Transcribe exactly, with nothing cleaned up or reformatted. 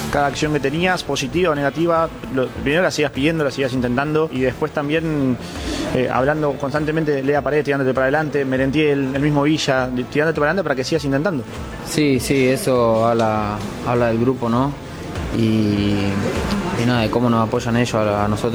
cada acción que tenías, positiva o negativa, lo, primero la sigas pidiendo, la sigas intentando y después también eh, hablando constantemente de Lea Paredes, tirándote para adelante, Merentiel, el mismo Villa, tirándote para adelante para que sigas intentando. Sí, sí, eso habla, habla del grupo, ¿no? Y, y nada, de cómo nos apoyan ellos a, a nosotros.